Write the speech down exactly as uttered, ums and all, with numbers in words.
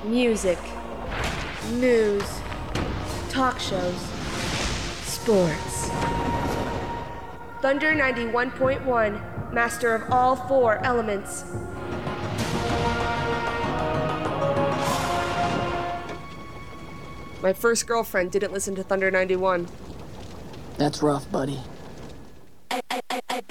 Music. News. Talk shows. Sports. Thunder ninety-one point one, master of all four elements. My first girlfriend didn't listen to Thunder ninety-one. That's rough, buddy.